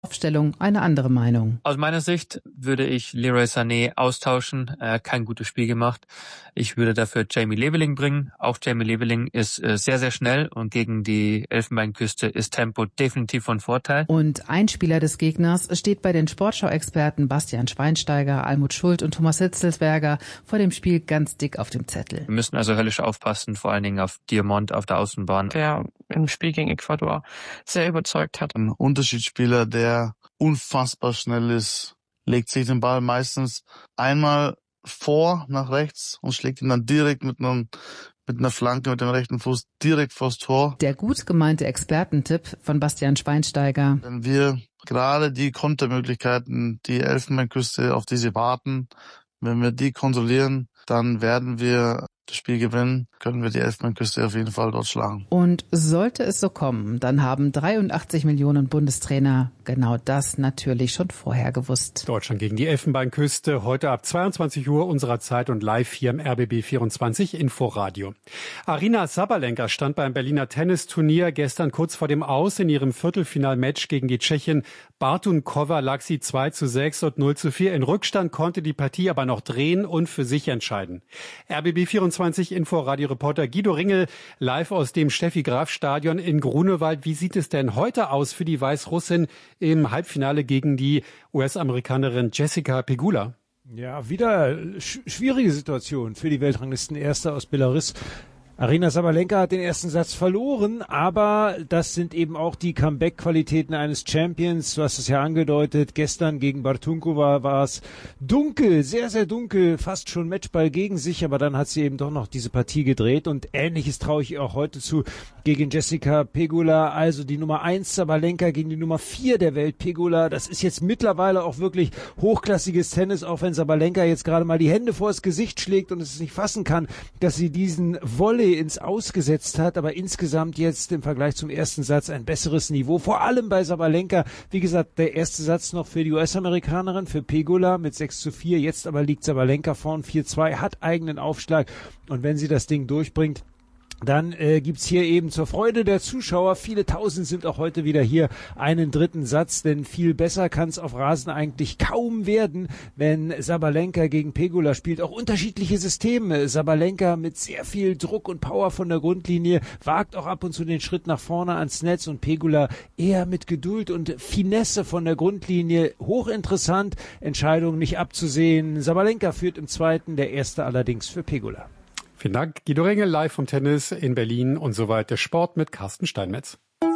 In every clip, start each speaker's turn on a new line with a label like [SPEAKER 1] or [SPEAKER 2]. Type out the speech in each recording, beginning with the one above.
[SPEAKER 1] Aufstellung eine andere Meinung.
[SPEAKER 2] Aus meiner Sicht würde ich Leroy Sané austauschen. Er hat kein gutes Spiel gemacht. Ich würde dafür Jamie Leveling bringen. Auch Jamie Leveling ist sehr, sehr schnell und gegen die Elfenbeinküste ist Tempo definitiv von Vorteil.
[SPEAKER 1] Und ein Spieler des Gegners steht bei den Sportschau-Experten Bastian Schweinsteiger, Almut Schuld und Thomas Hitzelsberger vor dem Spiel ganz dick auf dem Zettel.
[SPEAKER 2] Wir müssen also höllisch aufpassen, vor allen Dingen auf Diamant auf der Außenbahn.
[SPEAKER 3] Der im Spiel gegen Ecuador sehr überzeugt hat.
[SPEAKER 4] Ein Unterschiedsspieler, der unfassbar schnell ist, legt sich den Ball meistens einmal vor nach rechts und schlägt ihn dann direkt mit einer Flanke mit dem rechten Fuß direkt vors Tor.
[SPEAKER 1] Der gut gemeinte Expertentipp von Bastian Schweinsteiger.
[SPEAKER 4] Wenn wir gerade die Kontermöglichkeiten, die Elfenbeinküste, auf die sie warten, wenn wir die kontrollieren, dann werden wir das Spiel gewinnen, können wir die Elfenbeinküste auf jeden Fall dort schlagen.
[SPEAKER 1] Und sollte es so kommen, dann haben 83 Millionen Bundestrainer genau das natürlich schon vorher gewusst.
[SPEAKER 5] Deutschland gegen die Elfenbeinküste, heute ab 22 Uhr unserer Zeit und live hier im RBB 24 Inforadio. Aryna Sabalenka stand beim Berliner Tennisturnier gestern kurz vor dem Aus. In ihrem Viertelfinalmatch gegen die Tschechin Bartunkova lag sie 2:6 und 0:4. In Rückstand konnte die Partie aber noch drehen und für sich entscheiden. RBB 24 Inforadio-Reporter Guido Ringel live aus dem Steffi-Graf-Stadion in Grunewald. Wie sieht es denn heute aus für die Weißrussin im Halbfinale gegen die US-Amerikanerin Jessica Pegula?
[SPEAKER 6] Ja, wieder schwierige Situation für die Weltranglisten-Erste aus Belarus. Aryna Sabalenka hat den ersten Satz verloren, aber das sind eben auch die Comeback-Qualitäten eines Champions. Du hast es ja angedeutet, gestern gegen Bartunkova war es dunkel, sehr, sehr dunkel, fast schon Matchball gegen sich, aber dann hat sie eben doch noch diese Partie gedreht und Ähnliches traue ich ihr auch heute zu gegen Jessica Pegula, also die Nummer 1 Sabalenka gegen die Nummer 4 der Welt Pegula. Das ist jetzt mittlerweile auch wirklich hochklassiges Tennis, auch wenn Sabalenka jetzt gerade mal die Hände vors Gesicht schlägt und es nicht fassen kann, dass sie diesen Volley ins Ausgesetzt hat, aber insgesamt jetzt im Vergleich zum ersten Satz ein besseres Niveau, vor allem bei Sabalenka. Wie gesagt, der erste Satz noch für die US-Amerikanerin, für Pegula mit 6:4, jetzt aber liegt Sabalenka vorn 4:2, hat eigenen Aufschlag und wenn sie das Ding durchbringt, dann gibt's hier eben zur Freude der Zuschauer, viele Tausend sind auch heute wieder hier, einen dritten Satz, denn viel besser kann es auf Rasen eigentlich kaum werden, wenn Sabalenka gegen Pegula spielt. Auch unterschiedliche Systeme. Sabalenka mit sehr viel Druck und Power von der Grundlinie, wagt auch ab und zu den Schritt nach vorne ans Netz und Pegula eher mit Geduld und Finesse von der Grundlinie. Hochinteressant, Entscheidung nicht abzusehen. Sabalenka führt im zweiten, der erste allerdings für Pegula.
[SPEAKER 5] Vielen Dank. Guido Ringel live vom Tennis in Berlin und soweit der Sport mit Carsten Steinmetz.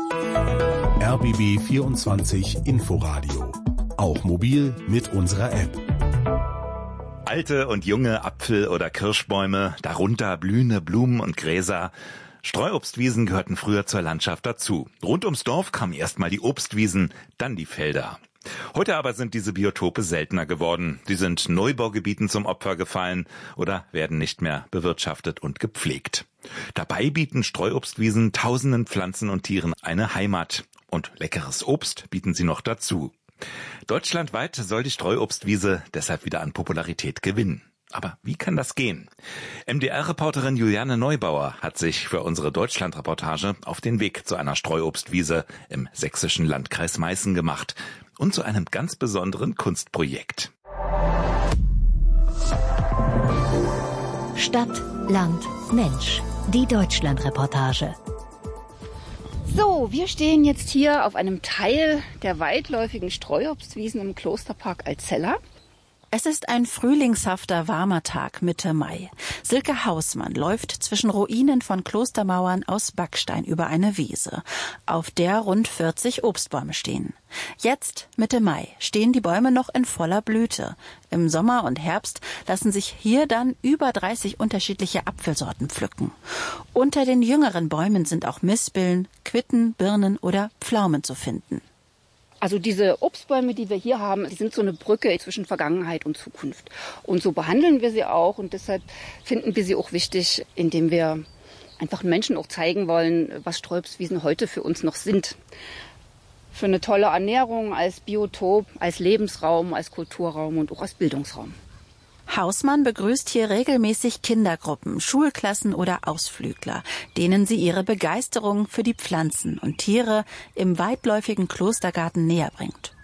[SPEAKER 7] RBB 24 Inforadio. Auch mobil mit unserer App.
[SPEAKER 8] Alte und junge Apfel- oder Kirschbäume, darunter blühende Blumen und Gräser. Streuobstwiesen gehörten früher zur Landschaft dazu. Rund ums Dorf kamen erstmal die Obstwiesen, dann die Felder. Heute aber sind diese Biotope seltener geworden. Sie sind Neubaugebieten zum Opfer gefallen oder werden nicht mehr bewirtschaftet und gepflegt. Dabei bieten Streuobstwiesen tausenden Pflanzen und Tieren eine Heimat. Und leckeres Obst bieten sie noch dazu. Deutschlandweit soll die Streuobstwiese deshalb wieder an Popularität gewinnen. Aber wie kann das gehen? MDR-Reporterin Juliane Neubauer hat sich für unsere Deutschland-Reportage auf den Weg zu einer Streuobstwiese im sächsischen Landkreis Meißen gemacht und zu einem ganz besonderen Kunstprojekt.
[SPEAKER 9] Stadt, Land, Mensch. Die Deutschland-Reportage.
[SPEAKER 10] So, wir stehen jetzt hier auf einem Teil der weitläufigen Streuobstwiesen im Klosterpark Alzella.
[SPEAKER 11] Es ist ein frühlingshafter, warmer Tag Mitte Mai. Silke Hausmann läuft zwischen Ruinen von Klostermauern aus Backstein über eine Wiese, auf der rund 40 Obstbäume stehen. Jetzt, Mitte Mai, stehen die Bäume noch in voller Blüte. Im Sommer und Herbst lassen sich hier dann über 30 unterschiedliche Apfelsorten pflücken. Unter den jüngeren Bäumen sind auch Mispeln, Quitten, Birnen oder Pflaumen zu finden.
[SPEAKER 10] Also diese Obstbäume, die wir hier haben, die sind so eine Brücke zwischen Vergangenheit und Zukunft. Und so behandeln wir sie auch und deshalb finden wir sie auch wichtig, indem wir einfach Menschen auch zeigen wollen, was Streuobstwiesen heute für uns noch sind. Für eine tolle Ernährung, als Biotop, als Lebensraum, als Kulturraum und auch als Bildungsraum.
[SPEAKER 11] Hausmann begrüßt hier regelmäßig Kindergruppen, Schulklassen oder Ausflügler, denen sie ihre Begeisterung für die Pflanzen und Tiere im weitläufigen Klostergarten näher bringt.